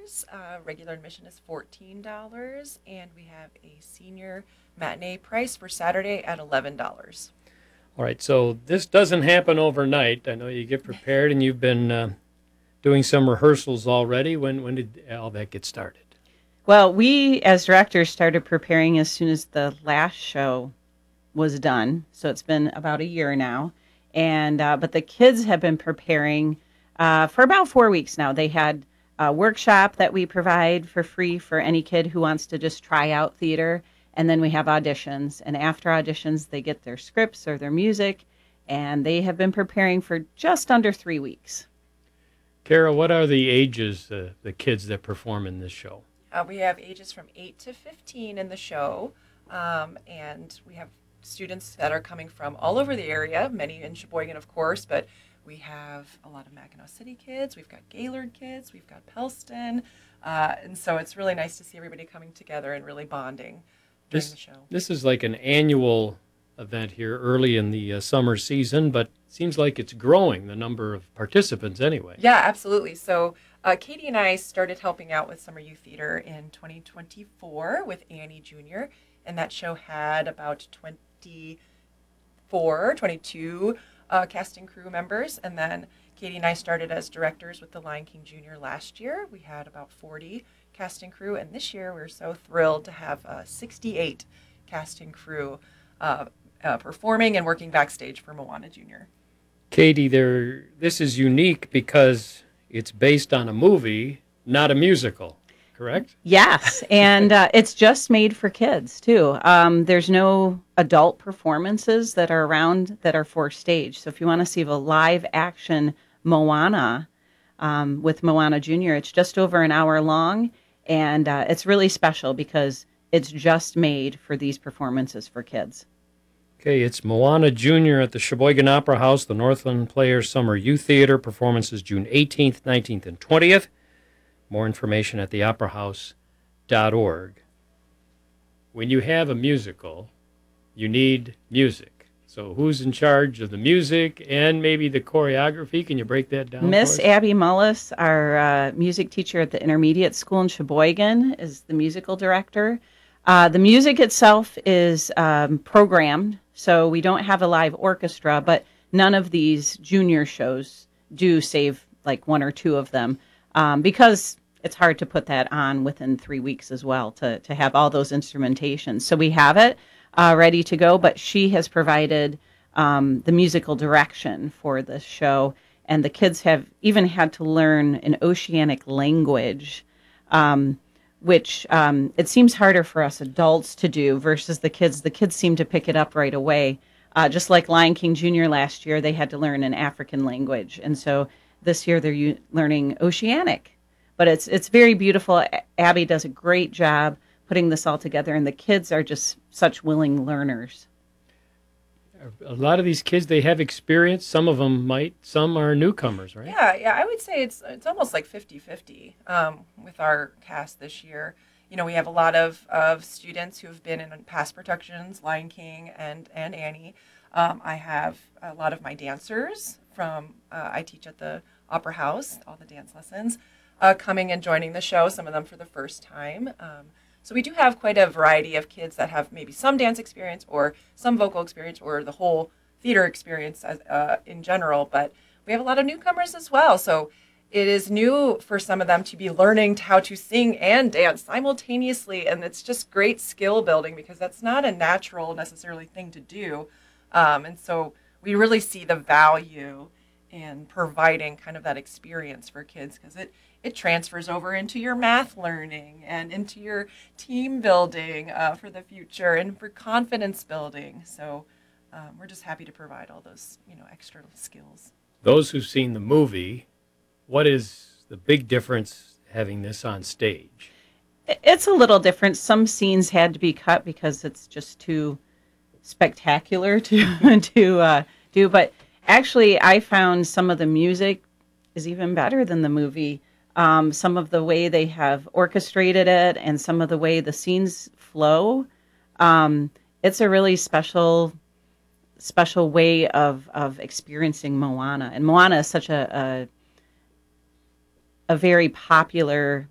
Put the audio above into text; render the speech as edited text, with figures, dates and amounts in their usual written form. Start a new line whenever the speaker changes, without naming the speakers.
Regular admission is $14, and we have a senior matinee price for Saturday at $11.
All right, so this doesn't happen overnight. I know you get prepared and you've been doing some rehearsals already. When did all that get started?
Well, we as directors started preparing as soon as the last show was done. So it's been about a year now. And but the kids have been preparing for about 4 weeks now. They had a workshop that we provide for free for any kid who wants to just try out theater. And then we have auditions. And after auditions, they get their scripts or their music. And they have been preparing for just under 3 weeks.
Kara, what are the ages, the kids that perform in this show?
We have ages from 8 to 15 in the show, and we have students that are coming from all over the area, many in Sheboygan, of course, but we have a lot of Mackinac City kids, we've got Gaylord kids, we've got Pellston, and so it's really nice to see everybody coming together and really bonding during the show.
This is like an annual event here early in the summer season, but it seems like it's growing, the number of participants anyway.
Yeah, absolutely. So Katie and I started helping out with Summer Youth Theater in 2024 with Annie Jr., and that show had about 22 casting crew members. And then Katie and I started as directors with The Lion King Jr. last year. We had about 40 casting crew, and this year we're so thrilled to have 68 casting crew performing and working backstage for Moana Jr.
Katie, this is unique because it's based on a movie, not a musical, correct?
Yes, and it's just made for kids too. There's no adult performances that are around that are for stage. So if you want to see the live action Moana with Moana Jr., it's just over an hour long, and it's really special because it's just made for these performances for kids.
Okay, it's Moana Jr. at the Sheboygan Opera House, the Northland Players Summer Youth Theater. Performances June 18th, 19th, and 20th. More information at theoperahouse.org. When you have a musical, you need music. So who's in charge of the music and maybe the choreography? Can you break that down?
Miss Abby Mullis, our music teacher at the intermediate school in Sheboygan, is the musical director. The music itself is programmed, so we don't have a live orchestra, but none of these junior shows do, save like one or two of them, because it's hard to put that on within 3 weeks as well, to have all those instrumentations. So we have it ready to go, but she has provided the musical direction for this show, and the kids have even had to learn an oceanic language, which it seems harder for us adults to do versus the kids. The kids seem to pick it up right away. Just like Lion King Jr. last year, they had to learn an African language. And so this year they're learning Oceanic. But it's very beautiful. Abby does a great job putting this all together, and the kids are just such willing learners.
A lot of these kids, they have experience. Some of them might. Some are newcomers, right?
Yeah, I would say it's almost like 50-50 with our cast this year. You know, we have a lot of students who have been in past productions, Lion King and Annie. I have a lot of my dancers from, I teach at the Opera House, all the dance lessons, coming and joining the show, some of them for the first time. So we do have quite a variety of kids that have maybe some dance experience or some vocal experience or the whole theater experience as, in general, but we have a lot of newcomers as well. So it is new for some of them to be learning how to sing and dance simultaneously, and it's just great skill building because that's not a natural necessarily thing to do. And so we really see the value in providing kind of that experience for kids because it transfers over into your math learning and into your team building for the future and for confidence building. So we're just happy to provide all those, extra skills.
Those who've seen the movie, what is the big difference having this on stage?
It's a little different. Some scenes had to be cut because it's just too spectacular to do. But actually, I found some of the music is even better than the movie. Some of the way they have orchestrated it and some of the way the scenes flow. It's a really special way of experiencing Moana. And Moana is such a very popular